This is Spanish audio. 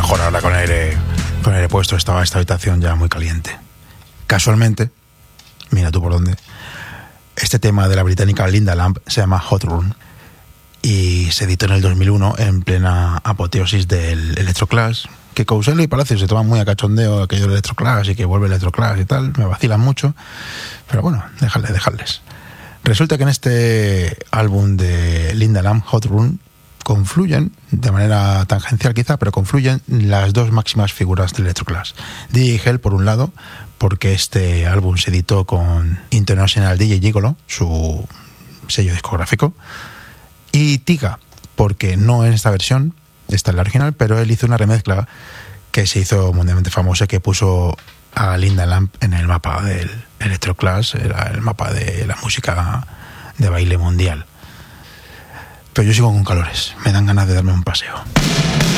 mejor ahora con el aire puesto. Estaba esta habitación ya muy caliente. Casualmente, mira tú por dónde, este tema de la británica Linda Lamb se llama Hot Run y se editó en el 2001 en plena apoteosis del Electroclash, que Cousel y Palacio se toman muy a cachondeo aquello del Electroclash y que vuelve el Electroclash y tal, me vacilan mucho, pero bueno, dejarles. Resulta que en este álbum de Linda Lamb, Hot Run, confluyen, de manera tangencial quizá, pero confluyen las dos máximas figuras del Electroclash. DJ Hell, por un lado, porque este álbum se editó con International DJ Gigolo, su sello discográfico, y Tiga, porque no en esta versión, esta es la original, pero él hizo una remezcla que se hizo mundialmente famosa, que puso a Linda Lamb en el mapa del Electroclash, era el mapa de la música de baile mundial. Pero yo sigo con calores, me dan ganas de darme un paseo.